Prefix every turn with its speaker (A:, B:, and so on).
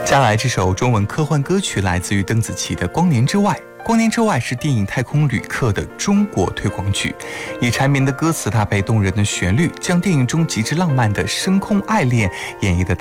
A: 接下来这首中文科幻歌曲来自于邓紫棋的《光年之外》。《光年之外》是电影《太空旅客》的中国推广曲，以缠绵的歌词搭配动人的旋律，将电影中极致浪漫的深空爱恋演绎的